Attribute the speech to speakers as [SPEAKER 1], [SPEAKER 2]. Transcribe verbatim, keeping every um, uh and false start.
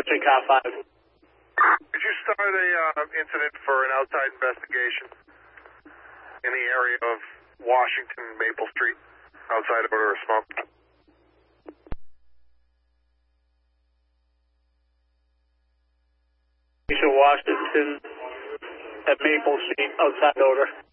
[SPEAKER 1] Street, car five.
[SPEAKER 2] Did you start a uh, incident for an outside investigation in the area of Washington and Maple Street, outside of odor of smoke?
[SPEAKER 1] Washington at Maple Street, outside odor.